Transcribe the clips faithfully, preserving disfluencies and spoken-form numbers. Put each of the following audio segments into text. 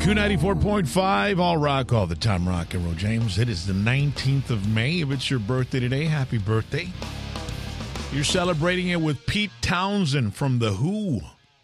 Q ninety-four point five, all rock, all the time, rock and roll. James, it is the nineteenth of May. If it's your birthday today, happy birthday. You're celebrating it with Pete Townsend from The Who.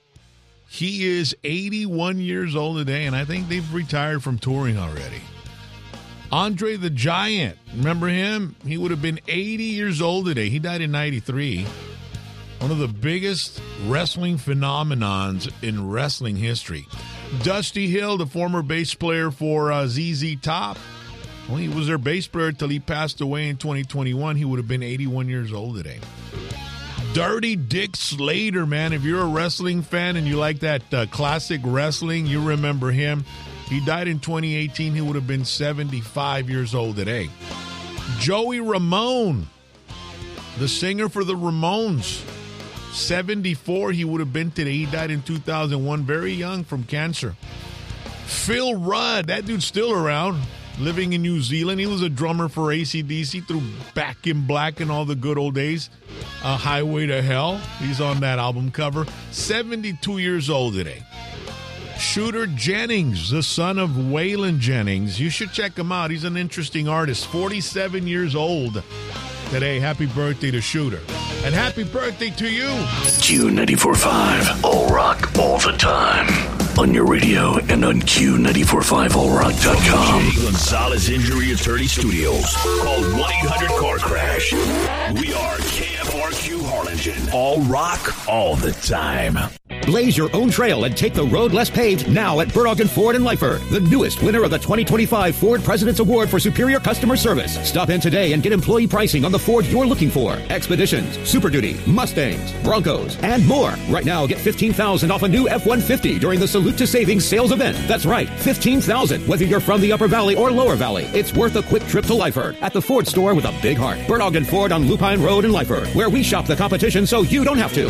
He is eighty-one years old today, and I think they've retired from touring already. Andre the Giant, remember him? He would have been eighty years old today. He died in ninety-three. One of the biggest wrestling phenomenons in wrestling history. Dusty Hill, the former bass player for uh, Z Z Top. Well, he was their bass player until he passed away in twenty twenty-one. He would have been eighty-one years old today. Dirty Dick Slater, man. If you're a wrestling fan and you like that uh, classic wrestling, you remember him. He died in twenty eighteen. He would have been seventy-five years old today. Joey Ramone, the singer for the Ramones. seventy-four he would have been today. He died in two thousand one, very young from cancer. Phil Rudd, that dude's still around, living in New Zealand. He was a drummer for A C D C through Back in Black and all the good old days. Uh, Highway to Hell, he's on that album cover. seventy-two years old today. Shooter Jennings, the son of Waylon Jennings. You should check him out. He's an interesting artist. forty-seven years old today. Happy birthday to Shooter. And happy birthday to you. Q ninety-four point five, all rock, all the time. On your radio and on Q ninety-four point five all rock dot com. Jay Gonzalez Injury Attorney Studios. Call one eight hundred car crash. We are K F R Q Harlingen. All rock, all the time. Blaze your own trail and take the road less paved now at Burr Ogden Ford in Lyford, the newest winner of the twenty twenty-five Ford President's Award for Superior Customer Service. Stop in today and get employee pricing on the Ford you're looking for. Expeditions, Super Duty, Mustangs, Broncos, and more. Right now, get fifteen thousand dollars off a new F one fifty during the Salute to Savings sales event. That's right, fifteen thousand dollars. Whether you're from the Upper Valley or Lower Valley, it's worth a quick trip to Lyford at the Ford store with a big heart. Burr Ogden Ford on Lupine Road in Lyford, where we shop the competition so you don't have to.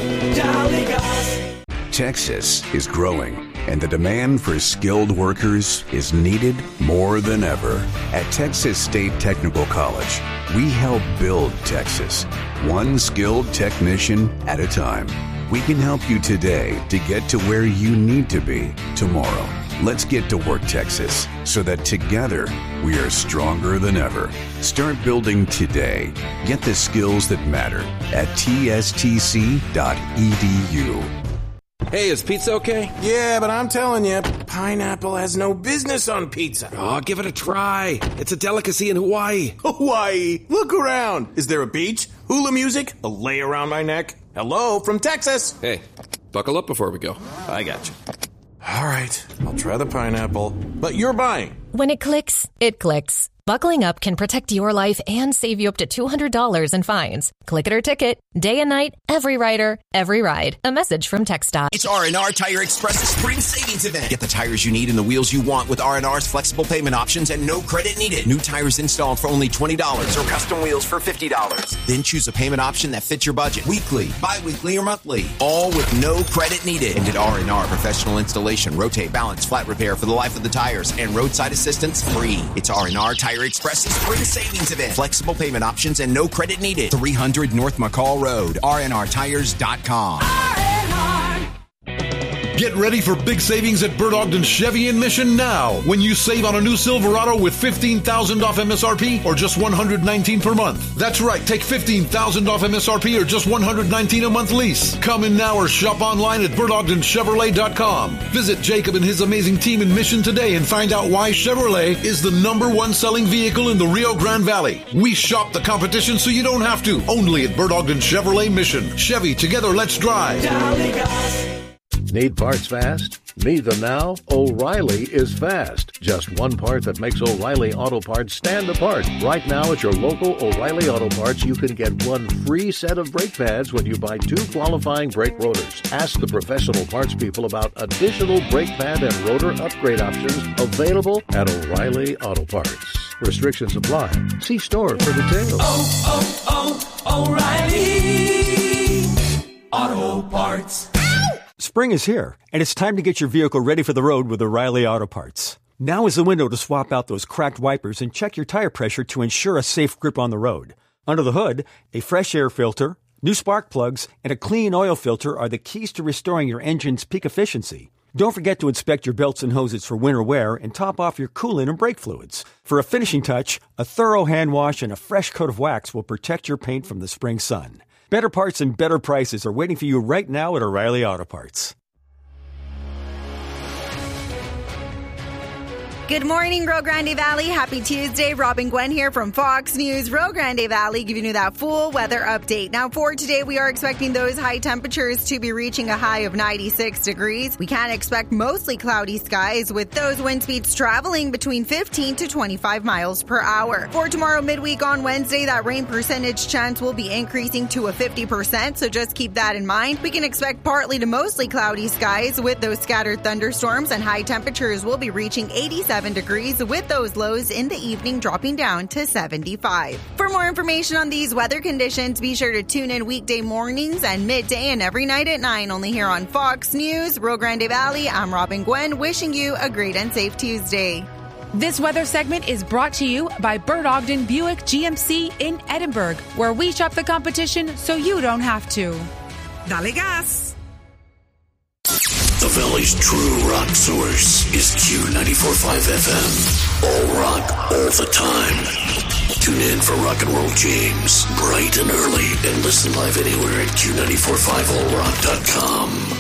Texas is growing, and the demand for skilled workers is needed more than ever. At Texas State Technical College, we help build Texas, one skilled technician at a time. We can help you today to get to where you need to be tomorrow. Let's get to work, Texas, so that together we are stronger than ever. Start building today. Get the skills that matter at T S T C dot E D U. Hey, is pizza okay? Yeah, but I'm telling you, pineapple has no business on pizza. Oh, give it a try. It's a delicacy in Hawaii. Hawaii? Look around. Is there a beach? Hula music? A lei around my neck? Hello, from Texas. Hey, buckle up before we go. I got you. All right, I'll try the pineapple, but you're buying. When it clicks, it clicks. Buckling up can protect your life and save you up to two hundred dollars in fines. Click it or ticket. Day and night, every rider, every ride. A message from TxDOT. It's R and R Tire Express Spring Savings Event. Get the tires you need and the wheels you want with R and R's flexible payment options and no credit needed. New tires installed for only twenty dollars or custom wheels for fifty dollars. Then choose a payment option that fits your budget. Weekly, bi-weekly, or monthly. All with no credit needed. And at R and R, professional installation, rotate, balance, flat repair for the life of the tires, and roadside assistance free. It's R and R Tire Express Spring Savings Event. Flexible payment options and no credit needed. three hundred North McCall Road. R N R tires dot com. Get ready for big savings at Burt Ogden Chevy in Mission now. When you save on a new Silverado with fifteen thousand dollars off M S R P or just one hundred nineteen dollars per month. That's right, take fifteen thousand dollars off M S R P or just one hundred nineteen dollars a month lease. Come in now or shop online at Burt Ogden Chevrolet dot com. Visit Jacob and his amazing team in Mission today and find out why Chevrolet is the number one selling vehicle in the Rio Grande Valley. We shop the competition so you don't have to. Only at Burt Ogden Chevrolet Mission. Chevy, together let's drive. Need parts fast? Need them now? O'Reilly is fast. Just one part that makes O'Reilly Auto Parts stand apart. Right now at your local O'Reilly Auto Parts, you can get one free set of brake pads when you buy two qualifying brake rotors. Ask the professional parts people about additional brake pad and rotor upgrade options available at O'Reilly Auto Parts. Restrictions apply. See store for details. Oh, oh, oh, O'Reilly Auto Parts. Spring is here, and it's time to get your vehicle ready for the road with O'Reilly Auto Parts. Now is the window to swap out those cracked wipers and check your tire pressure to ensure a safe grip on the road. Under the hood, a fresh air filter, new spark plugs, and a clean oil filter are the keys to restoring your engine's peak efficiency. Don't forget to inspect your belts and hoses for winter wear and top off your coolant and brake fluids. For a finishing touch, a thorough hand wash and a fresh coat of wax will protect your paint from the spring sun. Better parts and better prices are waiting for you right now at O'Reilly Auto Parts. Good morning, Rio Grande Valley. Happy Tuesday. Robin Gwen here from Fox News. Rio Grande Valley giving you that full weather update. Now, for today, we are expecting those high temperatures to be reaching a high of ninety-six degrees. We can expect mostly cloudy skies with those wind speeds traveling between fifteen to twenty-five miles per hour. For tomorrow, midweek on Wednesday, that rain percentage chance will be increasing to a fifty percent, so just keep that in mind. We can expect partly to mostly cloudy skies with those scattered thunderstorms, and high temperatures will be reaching eighty-seven degrees with those lows in the evening dropping down to seventy-five. For more information on these weather conditions, be sure to tune in weekday mornings and midday and every night at nine, only here on Fox News. Rio Grande Valley, I'm Robin Gwen, wishing you a great and safe Tuesday. This weather segment is brought to you by Bert Ogden Buick G M C in Edinburgh, where we shop the competition so you don't have to. Dale gas! The Valley's true rock source is Q ninety-four point five F M. All rock, all the time. Tune in for Rock and Roll James, bright and early, and listen live anywhere at Q nine four five all rock dot com.